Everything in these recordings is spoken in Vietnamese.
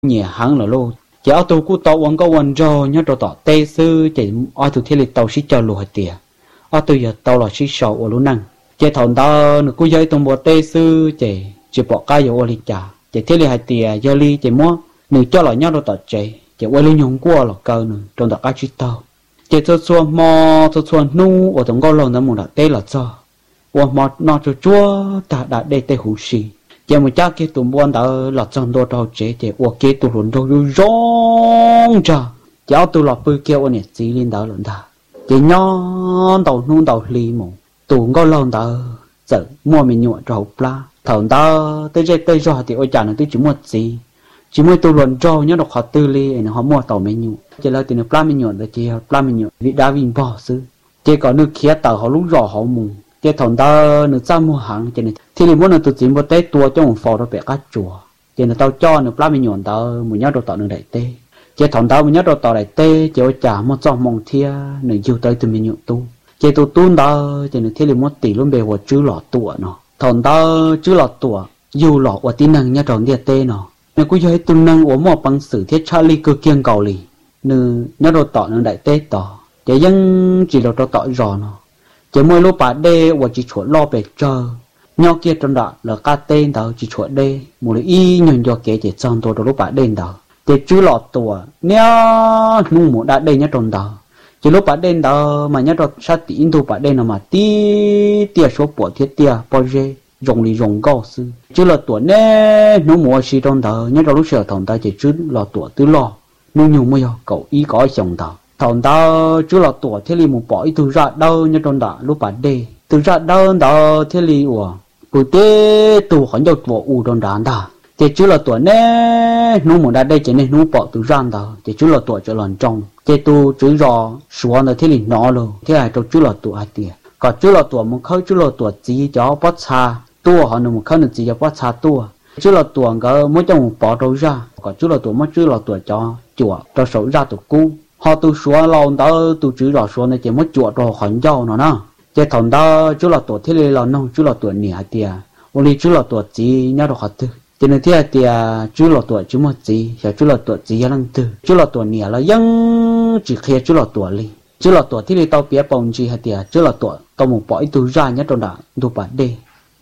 nhẹ hẳn là luôn chỉ ở tôi cũng tàu uống có uống rồi nhớ rồi tàu tê sư chỉ ở tôi thấy là tàu xí cho lùi tiền ở tôi giờ tàu là xí sầu ở luôn năng chỉ thằng đó nó cũng dây tông bộ tê sư chỉ bỏ cái vô đi trả chỉ thấy là hai tiền giờ đi chỉ mua nếu cho là nhớ rồi tàu chỉ quay lên nhung qua là câu nữa trong đó cái chít tàu chỉ cho xua mò cho xua nu ở trong câu lòng đó một đặc tê là cho uống mò nó cho chúa ta đã đây tê hủ xì chỉ một chắc cái tụi buôn đã là trong đó đâu chỉ uống cái tụi luôn đâu rong cha chỉ ở tụi lọt bơi kêu anh chỉ lên đó luôn ta chỉ nhon đầu nu đầu lì mù tụi câu lòng đó giờ mua mình nhụa rau pla thằng đó tới rồi thì ôi chả nó tới chỉ một gì chỉ mới tôi luận trâu nhớ đọc họ tư li nó họ mua tàu mình nhủ chỉ là tiền plan mình nhủ là chỉ plan mình nhủ vì đã vin bỏ xứ chỉ có nước kia tàu họ lúc rõ họ mù chỉ thằng ta nước ra mua hàng chỉ này thì li muốn là tụi chỉ một té tua trong một phò đó bị cá chùa chỉ là tàu cho nước plan mình nhủ tàu muốn nhớ đồ tàu nước đại tê chỉ thằng ta muốn nhớ đồ tàu đại tê chỉ ôi chả một trong mong thia nửa chiều tới tụi mình nhủ tu chỉ tụi tuôn đó chỉ là thì li muốn tỷ luôn bề hồ chữ lọ tua nó thằng ta chữ lọ tua dù lọ và tin năng nhớ tròn địa tê nó nếu có giới tuân năng của một bằng sự thiết Charlie cơ kiêng cầu lì nữ nhớ đồ tỏ nữ đại tế tỏ chỉ dân chỉ là đồ tỏ rõ nó chỉ mỗi lúc bà đê và chỉ chuột lo bể chờ nhau kia trong đó là ca tên đó chỉ chuột đê một lý y nhận cho kế chỉ trong tôi lúc bà đê đó chỉ chú lọt tùa nếu nung một đã đê nhớ trong đó chỉ lúc bà đê đó mà nhớ đồ sát tín tu bà đê nào mà tí tia số bộ thiết tia bao dê rồng lì rồng cao sư chứ là tuổi nè nó mua xí trong đó nhớ đâu lúc sợ thằng ta chỉ chứ là tuổi tứ lo nó nhiều mới cậu ý có chồng ta thằng ta chứ là tuổi thế li một bỏ từ ra đâu nhớ trong đó lúc bản đê từ ra đâu đó thế li ủa buổi tê tù hắn cho tuổi u trong đó ta chỉ chứ là tuổi nè nó muốn đã đây chỉ nên nó bỏ từ ra đó chỉ chứ là tuổi cho lần trong chỉ tu chứ rõ xuống là thế li nó luôn thế là cho chứ là tuổi hai tiền còn chứ là tuổi một khâu chứ là tuổi chỉ cho bắt xa tua họ nằm một khâu chỉ cho bắt xa tua chứ là tuổi cái mới trong một bỏ đâu ra còn chứ là tuổi mới chứ là tuổi cho chùa cho sổ ra tuổi cũ họ tu xuống lâu đó tu chữ rõ xuống này chỉ mới chùa rồi khoản giàu nó nè chỉ thằng đó chứ là tuổi thế này là nông chứ là tuổi nhẹ tiền only chứ là tuổi chỉ nhớ được họ tư cho nên thế tiền chứ là tuổi chứ một gì chứ là tuổi chỉ năng tư chứ là tuổi nhẹ là dân chỉ khi chứ là tuổi li chứ là tuổi thì đi tao biết bông gì hay tiệt chứ là tuổi tao một bỏi tu ra nhất trong đó tu bản đi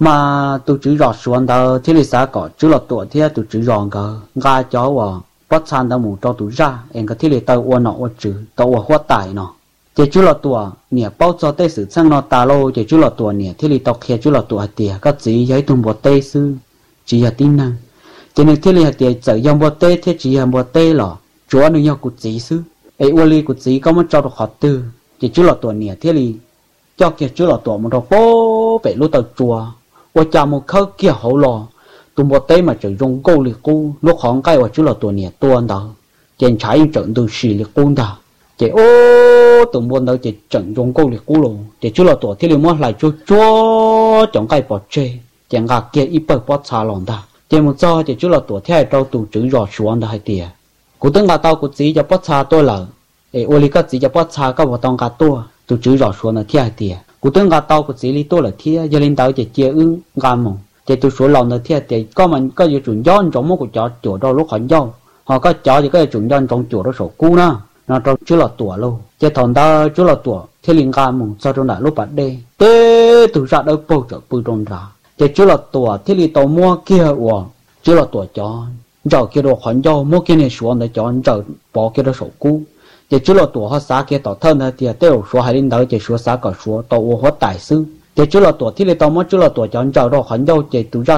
mà tu chữ rõ xuống đó thì đi xã có chứ là tuổi thì tu chữ rõ cả ga chó và bắt san tao một cho tu ra em có thì đi tao uốn nọ uốn chữ tao uốn hóa tài nọ chỉ chứ là tuổi nhẹ bao cho tây sử sang nọ ta lô chỉ chứ là tuổi nhẹ thì đi tao kia chứ là tuổi tiệt các gì giấy tung bộ tây sư chỉ là tin năng cho nên thì đi tiệt giờ dòng bộ tây thì chỉ là bộ tây lọ chúa nữa nhau cụt gì sư ấy uali của chị có một cho được họ tư chỉ chú là tuổi nhẹ thế thì cho kia chú là tuổi một đầu bố về lúc tàu chùa và chả một khâu kia hậu lò tụi một tay mà chỉ dùng câu liệt cu lúc họ cái và chú là tuổi nhẹ tuôn đó trên trái trận từ xì liệt cu đó chỉ ô tụi buôn đó chỉ trận dùng câu liệt cu luôn chỉ chú là tuổi thế thì mất lại chú chúa chẳng cái bỏ chê chẳng gà kia ít bớt bỏ xa lòng đó chỉ một do chỉ chú là tuổi thế trâu tụi chữ rõ xuống đó hay tiệt cú tương gà tao cú chỉ cho bắt xa tôi là ê ô li cái chỉ cho bắt xa cái vật tông gà tôi tụi chữ rõ xuống là thiệt tiệt cú tương gà tao cú chỉ li tôi là thiệt giờ lên tao chỉ chia ứng gà mỏng chỉ tụi số lòng là thiệt tiệt có mình có gì chuẩn giòn trong một cái chó chỗ đâu lúc hắn giòn họ có chó thì có chuẩn giòn trong chỗ đó sổ cú na nó trong chữ là tuổi luôn chỉ thằng ta chữ là tuổi thì liền gà mỏng sau trong đại lúc bắt đây tê tụi ra đâu bầu trợ bự trong ra chỉ chữ là tuổi thì li tao mua kia uổng chữ là tuổi chó giờ kia đồ khoản giàu mua kia này xuống để cho giờ bỏ kia đồ sổ cũ để chú là tuổi họ xã kia tỏ thân thì tiêu số hai linh đó chỉ số xã cả số tàu hóa tài sư để chú là tuổi thì lấy tao mất chú là tuổi cho giờ đồ khoản giàu chỉ tụ ra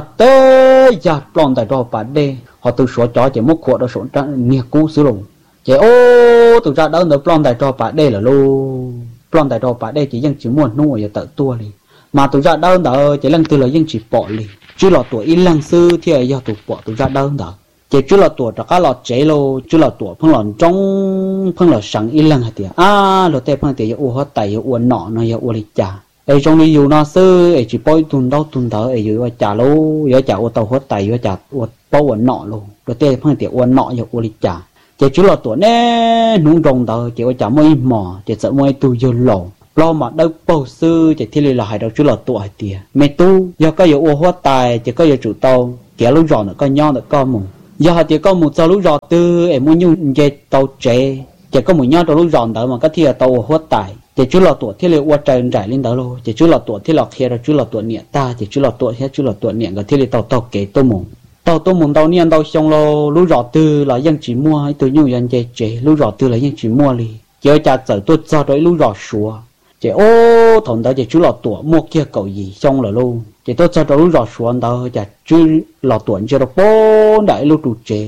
tê giờ plon tại đồ bản đê họ từ số cho chỉ một khổ đồ số trang nhiệt cũ xứ lùng chỉ ô tụ ra đâu nữa plon tại đồ bản đê là lô plon tại đồ bản đê chỉ dân chỉ muốn nuôi tự tua đi mà tụ ra đâu nữa chỉ lần từ là dân chỉ bỏ đi chú là tuổi in lăng sư thì giờ tụ bỏ tụ ra đâu nữa chỉ chú là tuổi cho các lọt chế lô chú là tuổi phong lọt trong phong lọt sáng in lăng hả tiệt lọt tê phong tiệt yêu u hết tay yêu u nọ nó yêu u lịch trà ấy trong đi yêu nó sư ấy chỉ bôi tuần đâu tuần thở ấy yêu trà lô yêu trà u tàu hết tay yêu trà u bao u nọ lô lọt tê phong tiệt u nọ yêu u lịch trà chỉ chú là tuổi nè nung rồng thở chỉ yêu trà môi mỏ chỉ sợ môi tu yêu lẩu lo mà đâu bầu sư chỉ thi là hai đầu chú là tuổi tiệt mẹ tu do có yêu u hết tay chỉ có yêu chủ tàu kéo lúc giòn nữa có nhau nữa có mùng giờ họ chỉ có một giờ lúc rò tư em muốn nhung về tàu trẻ chỉ có một nhau tàu lúc ròn đó mà cái thì là tàu hốt tải chỉ chú là tuổi thì là qua trời trải lên đó luôn chỉ chú là tuổi thì là kia là chú là tuổi nhẹ ta chỉ chú là tuổi thế chú là tuổi nhẹ cái thì là tàu kể tô mùng tàu niên tàu xong lo lúc rò tư là dân chỉ mua hay tôi nhung dân về trẻ lúc rò tư là dân chỉ mua đi chỉ ở cha chở tôi cho đấy lúc rò xùa chỉ ô thằng đó chỉ chú là tuổi mua kia cậu gì xong là luôn chỉ tôi cho lúc rò xùa đó chỉ chú là tuổi chưa được bố đại lúc trụ trẻ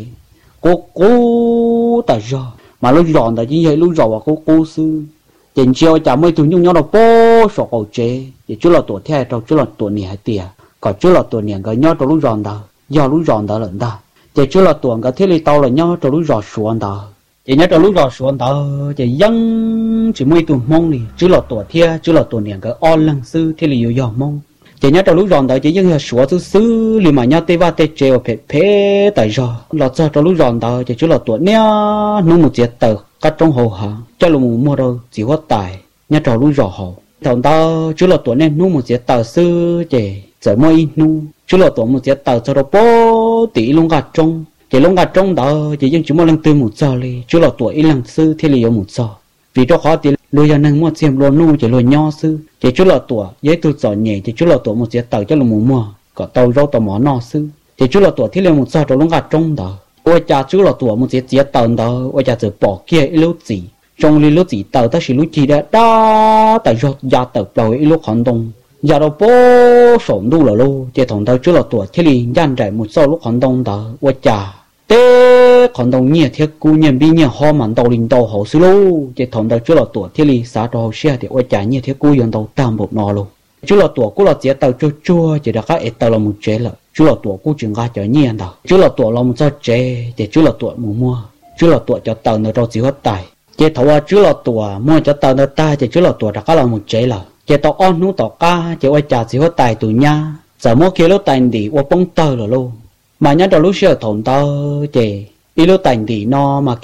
cô tại giờ mà lúc rò là chỉ hay lúc rò và cô sư chính chiều chả mấy tụi nhung nhau đâu bố sọ cầu chế chỉ chú là tuổi theo đâu chú là tuổi nè hay tiệt còn chú là tuổi nè cái nhau đâu lúc rò đó do lúc rò đó lần đó chỉ chú là tuổi cái thế này tao là nhau đâu lúc rò xuống đó chỉ nhớ đâu lúc rò xuống đó chỉ dân chỉ mấy tụi mông đi chú là tuổi theo chú là tuổi nè cái on lăng sư thế là nhiều giò mông chỉ nhớ đâu lúc rò đó chỉ dân là xuống thứ sư liền mà nhau tê va tê treo phê tại giờ là cho đâu lúc rò đó chỉ chú là tuổi nè nó một chiếc tờ các trong hồ hả cho là một mua đâu chỉ có tài nhà trò lúc rõ hồ thằng ta chú là tuổi nên nu một chiếc tàu sư chỉ giờ mới nu chú là tuổi một chiếc tàu cho nó bố tỷ luôn gạt trong chỉ luôn gạt trong đó chỉ riêng chúng một lần tư một giờ đi chú là tuổi lần sư thì là một giờ vì cho khó thì lôi ra nâng một xem luôn nu chỉ lôi nho sư chỉ chú là tuổi giấy tôi giỏi nhẹ chỉ chú là tuổi một chiếc tàu cho là một mua có tàu rau tàu mỏ nọ sư chỉ chú là tuổi thì là một giờ rồi luôn gạt trong đó ôi cha chú là tuổi một chiếc tàu đó ôi cha giờ bỏ kia lúc gì trong lý lúc gì tàu ta chỉ lúc gì đã tại do gia tàu tàu lúc hoạt động gia đâu bố sống đủ là luôn chỉ thằng tàu chú là tuổi thì liền dàn trải một số lúc hoạt động đó ôi cha thế hoạt động nhiều thiết cú nhân bi nhiều ho mặn tàu linh tàu hậu xứ luôn chỉ thằng tàu chú là tuổi thì liền xả trò xe thì ôi cha nhiều thiết cú dùng tàu tam một nọ luôn chú là tuổi cú là chiếc tàu chua chua chỉ đã các tàu là một chế là chú là tuổi cú chuyện ga cho nhiên đó chú là tuổi là một cho chế chỉ chú là tuổi mua chú là tuổi cho tàu nó đâu chỉ hết tài chỉ thầu chú là tuổi mua cho tàu nó ta chỉ chú là tuổi đã các là một chế là chỉ tàu on nút tàu ca chỉ ôi trả chỉ hết tài tụi nha giờ mua kia lúc tài đi qua bông tàu rồi luôn mà nhớ đầu lúc xưa thòng tàu chỉ đi lúc tài đi nó mà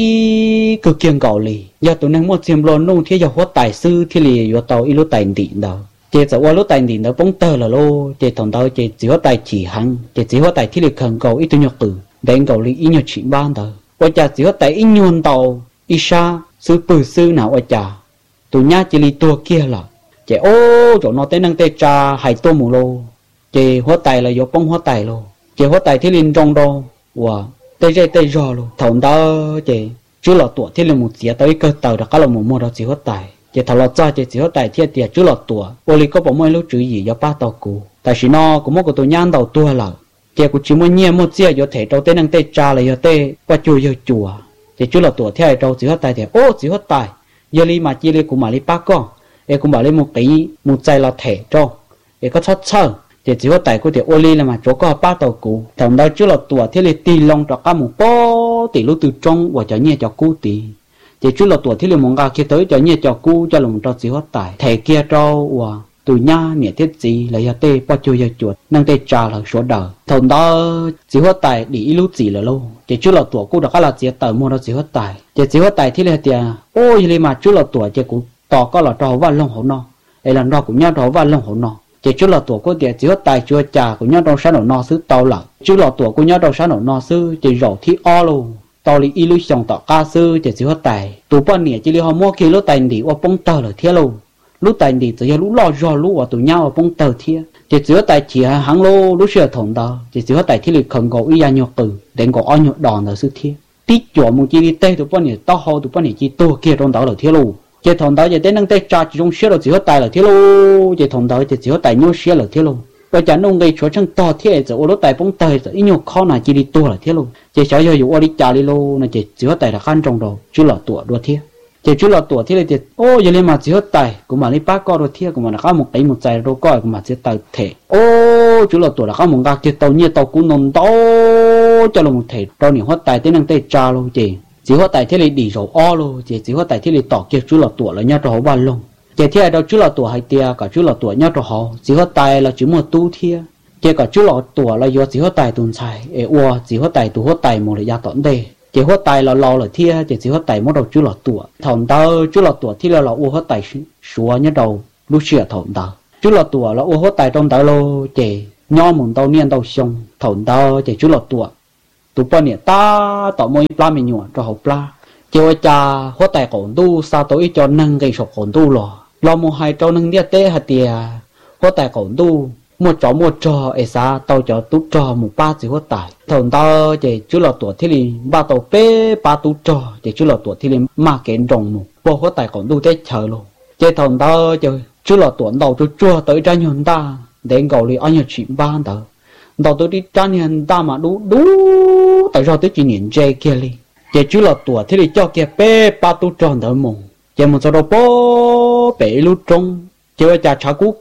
kỹ cực kiêng cầu lì giờ tụi nên mua xem luôn luôn thì giờ hết tài sư thì lì vô tàu đi lúc tài đi đâu chỉ giờ qua lúc tài đi nó bông tàu là luôn chỉ thòng tàu chỉ hết tài chỉ hăng chỉ hết tài thì lì khẩn cầu ít tụi nhọc từ đánh cầu lì ít nhọc chuyện ban tàu ôi trả chỉ hết tài ít nhuần tàu Isha sư bự sư nào ở cha tụi nhá chỉ li tua kia là chỉ ô chỗ nó tên năng tê cha hay tô mù lô chỉ hóa tài là do bông hóa tài lô chỉ hóa tài thì linh trong đâu và tê rò lô thằng đó chỉ chú là tuổi thì linh một chia tới cơ tàu đã có là một mua đó chỉ hóa tài chỉ thằng lọt ra chỉ hóa tài thiệt tiệt chú là tuổi ô li có bảo mỗi lúc chữ gì do ba tàu cũ tại vì nó cũng một cái tụi nhang đầu tua là chỉ cũng chỉ muốn nhia một chia do thể đâu tên năng tê cha là do tê qua chùa thì chú là tuổi theo đâu chỉ hết tài thì ô chỉ hết tài giờ li mà chỉ li cũng mà li ba con em cũng bảo li một tí một trái là thể cho em có thoát sơ thì chỉ hết tài của thì ô li là mà chỗ có ba tàu cũ thằng đó chú là tuổi theo li tì long cho cả một bó tỷ lúc từ trong và cho nhẹ cho cũ tỷ thì chú là tuổi theo li một gà kia tới cho nhẹ cho cũ cho lòng cho chỉ hết tài thể kia cho và tụi nha nghĩa thiết gì là giờ tê bao nhiêu giờ chuột năng tê trà là số đời thằng đó chỉ hết tài đi lúc gì là lâu chỉ chú là tuổi cô đã có là chỉ tờ mua đó chỉ hết tài chỉ hết tài thì là tiền ôi vậy mà chú là tuổi chỉ cũng tỏ có là trò văn long hổ no đây là nó cũng nhau trò văn long hổ no chỉ chú là tuổi cô tiền chỉ hết tài chưa trà cũng nhau trong sáng nổ no xứ tàu là chú là tuổi cô nhau trong sáng nổ no xứ chỉ rổ thi o luôn tàu li illusion tỏ ca sư chỉ hết tài tụ bao nhiêu chỉ li họ mua kia lúc tài đi qua bông tờ là thiết luôn lúc tài đi chỉ lúc lo do lúc ở tụi nhau ở bông tờ thiê chỉ chứa tài chỉ hàng lô lúc xưa thòng đó chỉ chứa tài thì lịch khẩn cầu ý ra nhọc từ đến có ăn nhọc đòn là sự thiê tít chỗ một chi đi tê tụi bọn này to ho tụi bọn này chi to kia trong đó là thiê lù chỉ thòng đó chỉ đến năng tê cha chỉ trong xưa là chứa tài là thiê lù chỉ thòng đó chỉ chứa tài nhau xưa là thiê lù bây giờ nông gây chỗ chân to thiê rồi lúc tài bông tờ rồi ít nhọc khó nào chi đi to là thiê lù chỉ sợ giờ dụ đi cha đi lô là chỉ chứa tài là khăn trong đầu chứ là tuổi đua thiê chỉ chú là tuổi thì là chỉ ô giờ lên mà chỉ hết tài cũng mà đi ba con rồi thiệt cũng mà là có một cái một trái đâu coi cũng mà chỉ tài thể ô chú là tuổi là có một gà kia tàu như tàu cũng nôn tàu cho là một thể tàu nhiều hết tài tới năng tây cha luôn chỉ hết tài thế là đi rồi o luôn chỉ hết tài thế là tỏ kia chú là tuổi là nhau trò ban luôn chỉ thế đâu chú là tuổi hay tia cả chú là tuổi nhau trò họ chỉ hết tài là chỉ một tu thiệt chỉ cả chú là tuổi là do chỉ hết tài tuần xài ô chỉ hết tài tu hết tài một là gia tận đây chỉ hết tài là lo là thiê chỉ hết tài mất đầu chú là tuổi thằng ta chú là tuổi thì là u hết tài xúa nhớ đầu lúc xưa thằng ta chú là tuổi là u hết tài trong ta lô chỉ nho mùng tàu niên tàu sông thằng ta chỉ chú là tuổi tụ bao nhiêu ta tọt môi pla mình nhọ cho học pla chiều cha hóa tài cổn tu sao tối cho nâng gây sọc cổn tu lo một hai trâu nâng địa tế hạt tiề hóa tài cổn tu một trò ấy xa tao cho tú trò một ba chỉ hóa tài thằng tao chỉ chú là tuổi thì li ba tàu pe ba tú trò chỉ chú là tuổi thì li mà kén rồng một bộ hóa tài cổn tu thế chờ luôn chỉ thằng tao chỉ chú là tuổi đầu chú chua tới ra nhon ta đến cầu li anh nhớ chuyện ba tao đầu tôi đi ra nhon ta mà đủ tại sao tới chỉ nhìn dây kia li chỉ chú là tuổi thì li cho kia pe ba tú trò đỡ mồm chỉ một số đồ bó bể lúc trong chỉ là cha cha cú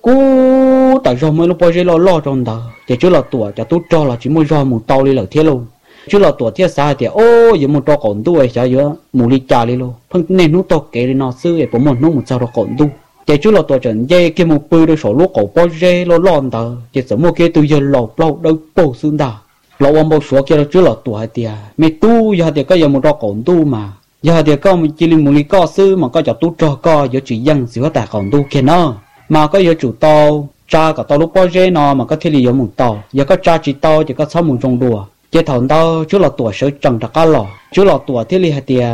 tại sao mới lúc bao giờ lo trong đó chỉ chú là tuổi cha tú trò là chỉ mới do một tàu li lợn thiết luôn chú là tuổi thiết sao thì ô giờ một trò cổn tu ấy sao giờ một ly trà li luôn phân nên nó to kể nó xưa ấy bố một nó một sao trò cổn tu chỉ chú là tuổi chuẩn dây kia một bự đôi sổ lúc cổ bao giờ lon đó chỉ sợ một kia từ giờ lâu đâu bổ xương đà lâu ông bao số kia chú là tuổi thì mẹ tu giờ thì có giờ một trò cổn tu mà giờ thì có một chỉ một ly co sư mà có cho tu trò co giờ chỉ dân sửa tài cổn tu kia nó mà có giờ chủ tàu cha cả tàu lúc bao giờ nó mà có thể lý một tàu giờ có cha chỉ tàu chỉ có sáu một trong đùa chỉ thằng tao chú là tuổi sớm chẳng được cá lò chú là tuổi thế li hạt tiề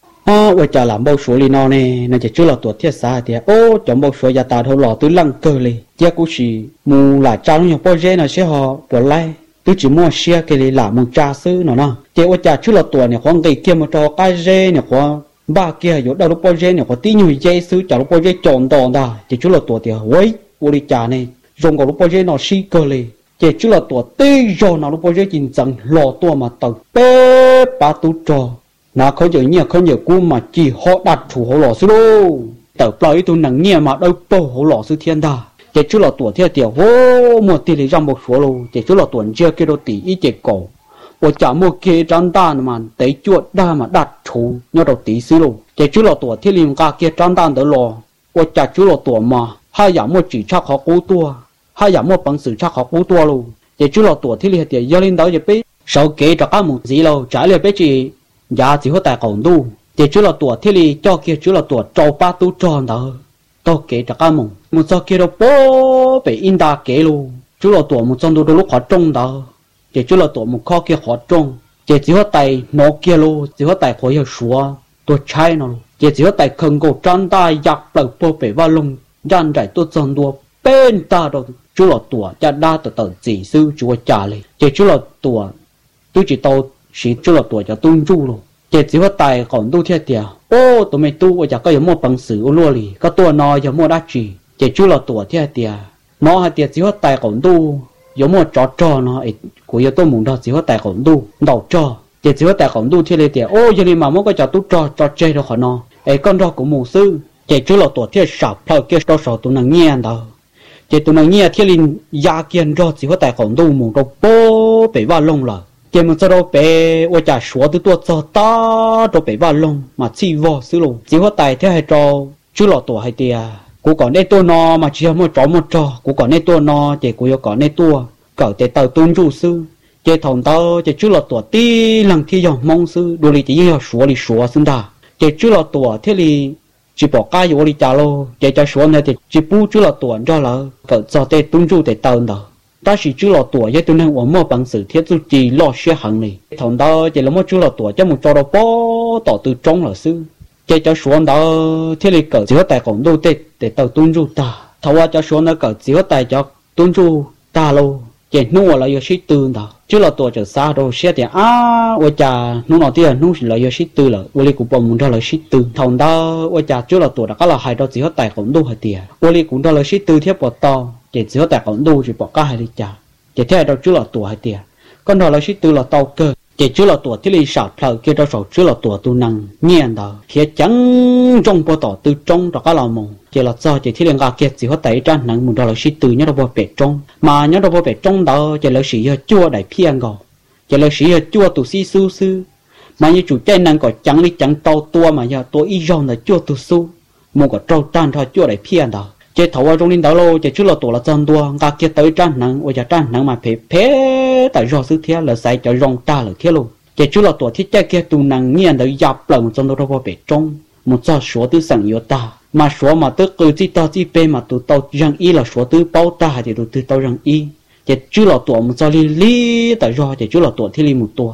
ôi cha làm bao số li nó nè nên chỉ chú là tuổi thiết xa tiề ô chọn bao số gia ta thâu lò tứ lăng cơ li chỉ cú chỉ mù là cha nó bao giờ nó sẽ họ bỏ lại tôi chỉ mua xe cái li làm một cha sư nó chỉ ôi cha chú là tuổi này khoảng cái kia một trò cái dê này khoảng ba kia有到lúc bao giờ này khoảng tí nhiều dây sư cha lúc bao giờ chọn đòn đà chỉ chú là tuổi tiề ôi ôi cha này dùng cái lúc bao giờ nó xí cơ li chỉ chú là tuổi tê rồi nào lúc bao giờ chính chẳng lò tuổi mà tàu bé ba tú trò nào có nhiều cú mà chỉ họ đặt thủ họ lò sư đô tàu plei tu nặng nhẹ mà đâu bổ họ lò sư thiên đà chỉ chú là tuổi theo tiểu vô một tỷ lệ trong một số lô chỉ chú là tuổi chưa kia đô tỷ ít chỉ cổ và chả một kia trăn đàn mà tới chuột đa mà đặt thủ nhau đầu tỷ sư lô chỉ chú là tuổi theo liền cả kia trăn đàn tới lò và chả chú là tuổi mà hai giảm một chỉ chắc họ cú tua hai giảm một bằng sự chắc họ cú tua luôn chỉ chú là tuổi thì liền thì giờ lên đó giờ biết sau kế cho các một gì lâu trả lời biết chị giá chỉ có tài cổng tu chỉ chú là tuổi thì liền cho kia chú là tuổi trâu ba tu tròn đó tao kế cho các một sau kia đâu bố bị in đa kế luôn chú là tuổi một trong đôi lúc họ trông đó chỉ chú là tuổi một kho kia họ trông chỉ có tài nó kia luôn chỉ có tài khối ở xóa tôi trái nó chỉ có tài khẩn cổ trăn tay giặc đầu bố bị va lung gian giải tôi dần đua bên ta đâu chú là tuổi cha đa từ chỉ sư chú trả lời chỉ chú là tuổi tôi chỉ tao chỉ chú là tuổi cho tôn chú luôn chỉ có tài còn tu thiệt tiệt ô tụi mày tu giờ có một bằng sử ô lúa lì có tuổi nó giờ mua đắt chỉ chú là tuổi thiệt tiệt nó hay tiệt chỉ có tài còn tu có một trò nó của yêu tôi muốn đó chỉ có tài còn tu đầu trò chỉ có tài còn tu thiệt tiệt ô giờ đi mà muốn có trò chơi đâu khỏi nó con đó của mù sư chỉ chú là tuổi thiệt sập thôi kia đâu sầu tụi nó nghe đâu chỉ tụi nó nghe thiên linh gia kiên rồi chỉ có tài khoản tu mù đâu bố bị va lông là chỉ một số đâu bị tôi trả số từ tuổi cho ta đâu bị va lông mà chi vô xứ luôn chỉ có tài thế hay trò chú là tuổi hay tiề cú còn đây tôi nó mà chỉ một trò cú còn đây tôi nó chỉ cú còn đây tôi cởi để tàu tôn chủ sư chỉ thằng tao chỉ chú là tuổi tí lần thi dòng mong sư đôi li chỉ yêu số xưng ta chỉ chú là tuổi thế li chỉ bỏ cái vô đi trả lô để cho số này thì chỉ bu chú là tuổi cho là cỡ cho tê tung chu để tao đó ta chỉ chú là tuổi với tôi nên uống một bằng sự thiết chú chỉ lo xe hàng này thằng đó chỉ là một chú là tuổi cho một cho đó bó tỏ từ trong là sư để cho số đó thiết lý cỡ chỉ có tài khoản đô tê để tao tung chu ta thầu qua cho số nó cỡ chỉ có tài cho tung chu ta lô chỉ nô là yêu sĩ tư đó chú là tuổi trở xa rồi xe thì ôi cha nô nào tiền nô là yêu sĩ tư là ôi li cũng bỏ muốn ra là sĩ tư thằng đó ôi cha chú là tuổi đã có là hai đó chỉ có tài khoản đô hay tiền ôi li cũng ra là sĩ tư thiết bỏ to chỉ có tài khoản đô chỉ bỏ cả hai đi cha chỉ thế đó chú là tuổi hay tiền con đó là sĩ tư là tao cơ chỉ chú là tuổi thì li sạt thở kia đó sầu chú là tuổi tu năng nhiên đó khi chẳng trong bỏ tỏ từ trong đó có là mông chỉ là do chỉ thi liên gà kia chỉ có tay ra nắng muốn đó là sĩ từ nhớ đâu bỏ bể trong mà nhớ đâu bỏ bể trong đó chỉ là sĩ chua đại phiền gò chỉ là sĩ chua tu si su sư mà như chủ chơi năng có chẳng đi chẳng tàu tua mà giờ tua y rong là chua tu su một cái trâu trăn thôi chua đại phiền đó chỉ thầu ở trong linh đó lô chỉ chú là tuổi là chân tua gà kia tới ra nắng ôi giờ ra nắng mà phê tại do sư thế là sai cho rong ta là thế luôn chỉ chú là tuổi thiết chơi kia tu năng nhiên được dập lòng trong đó bỏ bể trong một số số tư sản yếu ta mà số mà tư cứ chỉ tao chỉ bê mà tụ tao rằng y là số tư bao ta thì tụ tư tao rằng y chỉ chú là tuổi một số li li tại do chỉ chú là tuổi thì li một tuổi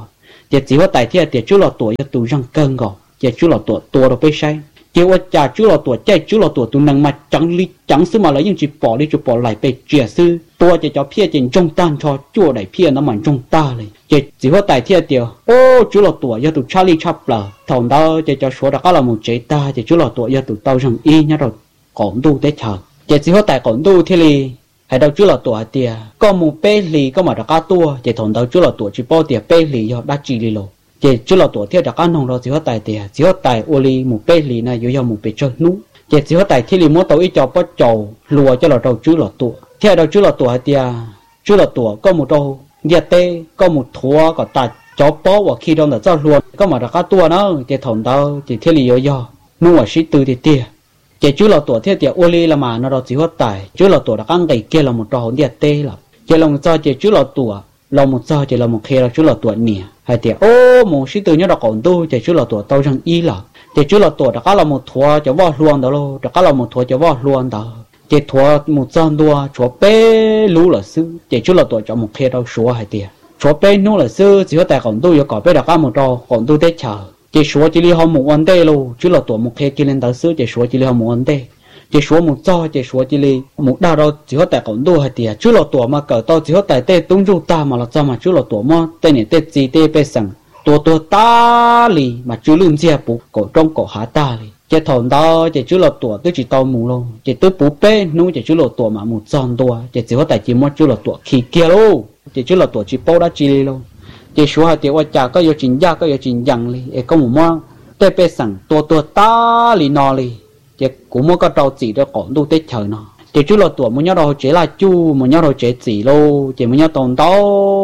chỉ có tại thì thì chú là tuổi tụ răng cơn gò chỉ chú là tuổi tuổi đâu phải sai chỉ ở cha chú là tuổi chạy chú là tuổi tụ năng mà chẳng xứ mà lấy những chỉ bỏ đi chụp bỏ lại về chia sư tôi chỉ cho phía trên trong tan cho chua đẩy phía nó mạnh trong ta này chỉ có tại thì ô chú là tuổi do tụ Charlie Chaplin thằng đó chỉ cho số đó là một chế ta chỉ chú là tuổi do tụ tao rằng y nhá rồi còn tu tới chờ chỉ có tại còn tu thì hay đâu chú là tuổi tiề có một bé lì có mà đã cá tua chỉ thằng đâu chú là tuổi chỉ bao tiề bé lì do đã chỉ lì lô chỉ chú là tuổi theo đã cá nông đó chỉ có tài tiề chỉ có tài ô lì một bé lì này dù do một bé chơi nú chỉ có tài thì lì muốn tàu ít cho bắt trầu lùa cho là đâu chú là tuổi theo đâu chú là tuổi tiề chú là tuổi có một đâu địa tê có một thua có tài cho bó và khi đâu là cho luôn có mà đã cá tua nó chỉ thằng đâu chỉ theo lì do nú ở sĩ tư thì tiề chỉ chú là tuổi theo tiệt ô li là mà nó đó chỉ có tài chú là tuổi đã ăn đầy kia là một trò hỗn địa tê là chỉ là một trò chỉ chú là tuổi là một trò chỉ là một khi là chú là tuổi nè hay tiệt ô một sĩ từ nhớ đọc còn tu chỉ chú là tuổi tao rằng y là chỉ chú là tuổi đã là một thua cho vào luôn đó luôn đã là một thua cho vào luôn đó chỉ thua một tròn đua chúa bé lú là sư chỉ chú là tuổi cho một khi đâu số hay tiệt chúa bé lú là sư chỉ có tài còn tu có bé đã một trò còn tu tết chờ chỉ số chỉ li họ một vấn đề luôn chứ là tuổi một khi kia lên tới xứ chỉ số chỉ li họ một vấn đề chỉ số một cho chỉ số chỉ li một đào đâu chỉ có tại cộng đua hay tiệt chứ là tuổi mà cỡ to chỉ có tại tê tung ru ta mà là cho mà chứ là tuổi mà tê này tê gì tê bê sẵn tuổi ta lì mà chứ lương chia bù cổ trong cổ há ta lì chỉ thằng đó chỉ chứ là tuổi tôi chỉ tao mù luôn chỉ tôi bù bê nuôi chỉ chứ là tuổi mà một tròn đua chỉ có tại chỉ mất chứ là tuổi khi kia luôn chỉ chứ là tuổi chỉ bao đã chi luôn chỉ số hai tiếng qua chả có yêu trình gia có yêu trình dằng li có một món tê bê sẵn tuổi ta li nọ li chỉ cũng muốn có đầu chỉ đó còn tu tết trời nọ chỉ chú là tuổi muốn nhớ đầu chế là chu muốn nhớ đầu chế chỉ lô chỉ muốn nhớ tồn đó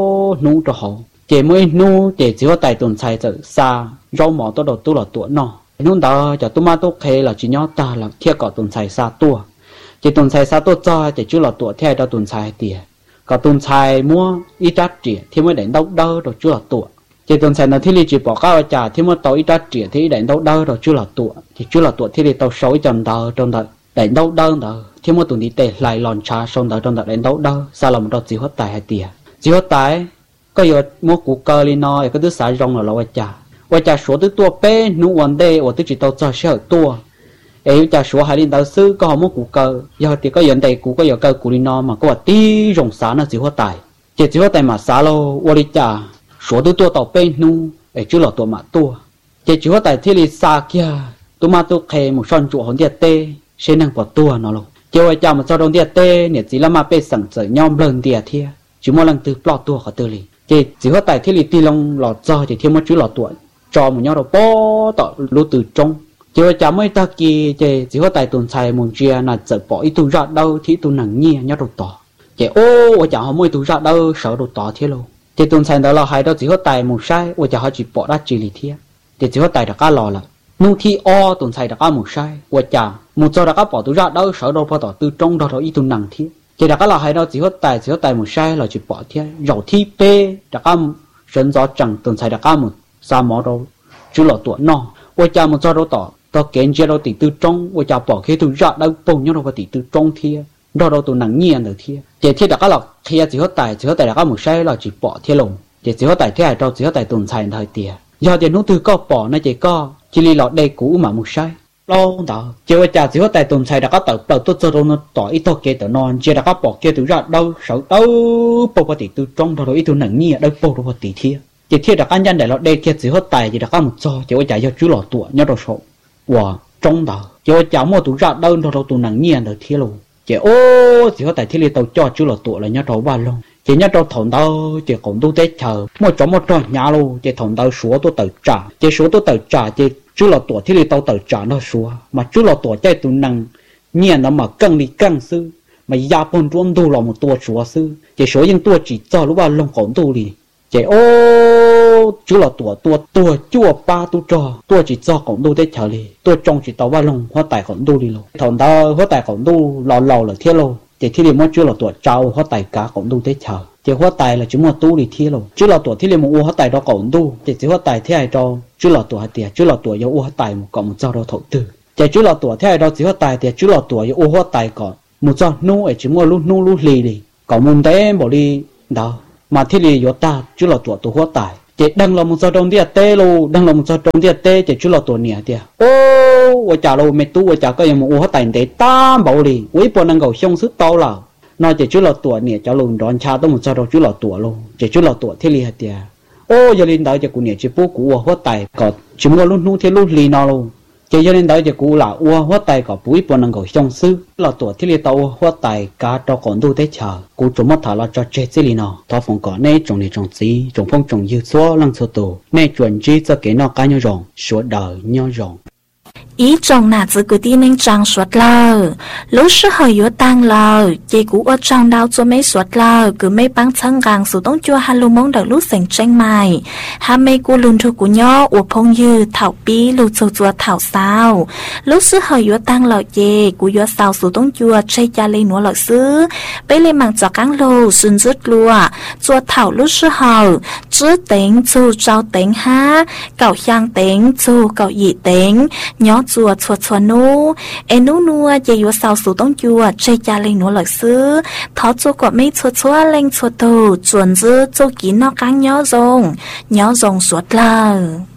nú cho họ chỉ mới nú chỉ có tài tồn xài từ xa rau mỏ tôi đầu tu là tuổi nọ nú đó cho tôi mà tôi khé là chỉ nhớ ta là thiệt có tồn xài xa tua chỉ tồn xài xa tua cho chỉ chú là tuổi theo đó tồn xài tiền có tuần sai mua ít đắt tiền thì mới đánh đâu đâu rồi chưa là tuổi chỉ tuần sai nó thì li chỉ bỏ cao trả thì mới tao ít đắt tiền thì đánh đâu đâu rồi chưa là tuổi thì chưa là tuổi thì li tao sói chầm đờ trong đợt đánh đâu đâu đờ thì mới tuần đi tệ lại lòn trà xong đờ trong đợt đánh đâu đâu sao làm đâu chỉ hết tài hay tiền chỉ hết tài có giờ mua củ cờ li nói cái thứ xài rong là lo trả số thứ tua bé nụ vấn đề ở thứ chỉ tao cho sẽ tua ấy cha số hai linh đạo sư có họ muốn cụ cờ giờ thì có vấn đề cụ có giờ cờ cụ linh nó mà có tí rồng xá nó chỉ có tài chỉ có tài mà xá lô qua đi cha số thứ tua tàu bên nu ấy chứ là tua mà tua chỉ có tài thì li xa kia tu mà tu khe một son trụ hòn địa tê sẽ năng bỏ tua nó luôn chỉ có cha một son đồng địa tê nè chỉ là mà bên sẵn sờ nhom lần địa thia chỉ mỗi lần từ plot tua khỏi từ li chỉ có tài thì li ti long lọt cho thì thêm một chữ lọt tua cho một nhau đồ bó tọ lú từ trong chưa chả mấy ta kia chỉ có tài tuần xài một chia là sợ bỏ ít tu ra đâu thì tu nặng nhẹ nhá đồ tỏ chỉ ô chả họ mới tu ra đâu sợ đồ tỏ thế luôn chỉ tuần xài đó là hai đâu chỉ có tài một sai ô chả họ chỉ bỏ ra chỉ lý thế chỉ có tài đã cá lò là nu thi o tuần xài đã cá một sai ô chả một giờ đã cá bỏ tu ra đâu sợ đồ bỏ tỏ từ trong đó ít tu nặng thế chỉ đã cá là hai đâu chỉ có tài một sai là chỉ bỏ thế rau thi p đã cá sân gió chẳng tuần xài đã cá một sa mỏ đâu chú lọ tuổi nọ ô chả một giờ đâu tỏ tao kén chia đâu tỷ tư trong, tôi chả bỏ khi tôi ra đâu bông nhau đâu có tỷ tư trong thia, đâu tôi nặng nhiên được thia, chỉ thia đã có lọc thia chỉ có tài đã có một sai là chỉ bỏ thia lồng, chỉ có tài thia đâu chỉ có tài tồn tại thời tiệt, giờ thì nó từ có bỏ nó chỉ li lọt đây cũ mà một sai, lâu đó, chỉ có tài tồn tại đã có tàu tốt cho đâu nó tỏ ít thôi kia tàu non, chỉ đã có bỏ kia tôi ra đâu sợ đâu, bông có tỷ tư trong đâu ít tôi nặng nhiên đâu bông đâu có tỷ thia, chỉ thia đã ăn nhân để lọt đây kia chỉ có tài chỉ đã có một cho, chỉ có cho chú lọt tuổi nhớ đâu sợ. Wow, trong đó, chỉ cháu mua tủ ra đơn thôi tủ nặng nhiên được thế luôn. Chỉ chỉ có tại thế li tàu cho chú là tụ là nhớ đâu ba luôn. Chỉ nhớ đâu thằng đâu, chỉ còn tu tết chờ. Một trò nhà luôn, chỉ thằng đâu số tôi tự trả, chỉ số tôi tự trả, chỉ chú là tụ thế li tàu tự trả nó số. Mà chú là tụ chạy tủ nặng nhiên nó mà căng đi căng sư, mà gia bồn tuôn tu là một tua số sư. Chỉ số những tua chỉ cho lúc ba lông còn tu đi. Chỉ chú là tua chua ba tu cho tua chỉ cho còn tu tết chờ đi tua trong chỉ tàu ba lông hóa tài còn tu đi luôn thằng ta hóa tài còn tu lò là thiết luôn chỉ thiết liền mất chú là tua trâu hóa tài cá còn tu tết chờ chỉ hóa tài là chúng mà tu đi thiết luôn chú là tua thiết liền một u hóa tài đó còn tu chỉ hóa tài thế ai cho chú là tua hạt tiền chú là tua yêu u hóa tài một còn một cho đó thổ tư chỉ chú là tua thế ai đó chỉ hóa tài thì chú là tua yêu u hóa tài còn một cho nu ấy chỉ mua lu lì đi còn mùng té bỏ đi đó mà thiết liền yêu ta chú là tua hóa tài chỉ đăng là một giờ đông tiệt tê luôn đăng là một giờ đông tiệt tê chỉ chú là tuổi nhẹ tiệt ô我假如没读我假个有么我带你担保哩我不能够相识到了nó chỉ chú là tuổi nhẹ cho luôn đón cha tới một giờ đâu chú là tuổi luôn chỉ chú là tuổi thế li hạt tiệt ô giờ lên đó chỉ cũng nhẹ chỉ bố cũ hóa tài có chỉ mua luôn nu thế luôn li nó luôn chỉ giờ lên đó chỉ cũ là hóa tài có bùi bùn năng cầu song sư là tuổi thế li tàu hóa tài cả cho còn đủ thế chờ cũ chúng mất thà là cho chết thế li nó thọ phong có này trồng này trồng gì trồng phong trồng dư số lăng số tổ này chuẩn chỉ cho cái nó cá nhau rồng suốt đời nhau rồng ý trong nà chỉ cứ tin nên trăng suốt lờ lúc sự hơi yếu tăng lờ chỉ cú ở trong đau cho mấy suốt lờ cứ mấy băng chân gang số đông chua halu mong đợi lúc sành tranh mày ham mấy cú lùn thuộc của nhau ở phong dư thảo pi lù chua chua thảo sao lúc sự hơi yếu tăng lờ chê cú yếu sao số đông chua chơi cha lên núa lợ xứ bây lên mảng gió căng lù xuân rứt lùa chua thảo lúc sự hơi chứ tính chu trao tính ha cậu香tính chu cậu dị tính nhỏ chùa chùa chùa nu em nu nua chỉ yếu sao số đông chùa chơi cha lên núa lợi xứ thọ chùa của mấy chùa chùa lên chùa tù chuẩn dư châu kín nó căng nhỏ rồng suốt lờ